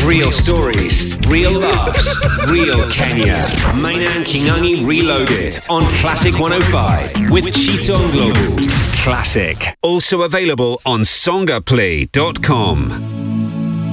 Real stories, real laughs, real Kenya. Mainan Kingangi Reloaded on Classic 105 with Chiton Global. Classic. Also available on songaplay.com.